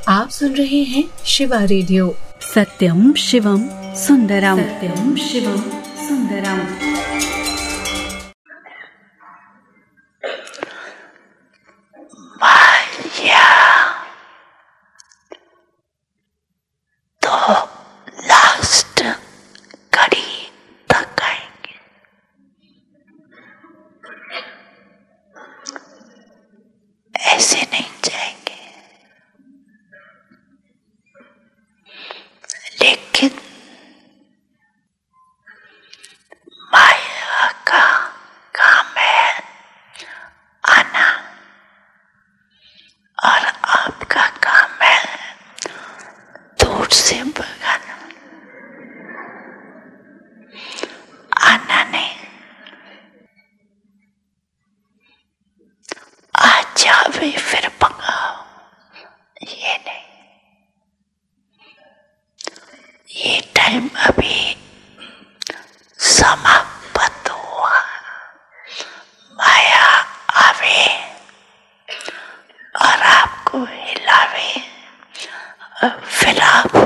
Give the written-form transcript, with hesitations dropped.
आप सुन रहे हैं शिवा रेडियो। सत्यम शिवम सुंदरम, सत्यम शिवम सुंदरम। माया तो लास्ट घड़ी तक आएंगे। ऐसे नहीं जाएंगे, लेकिन माया का काम है आना और आपका काम है दूर से भगाना। आना नहीं, आ जावे फिर भगाओ, ये नहीं। ये टाइम अभी समाप्त हुआ। माया आवे और आपको हिलावे, फिर आप